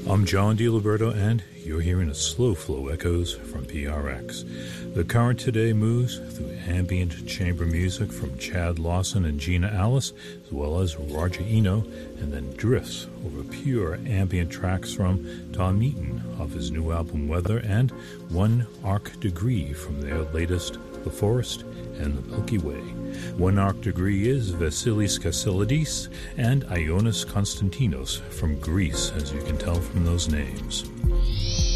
I'm John DiLiberto, and you're hearing a Slow Flow Echoes from PRX. The current today moves through ambient chamber music from Chad Lawson and Gina Alice, as well as Roger Eno, and then drifts over pure ambient tracks from Tom Eaton off his new album Weather, and One Arc Degree from their latest The Forest and the Milky Way. One Arc Degree is Vasilis Kassilidis and Ionis Konstantinos from Greece, as you can tell from those names.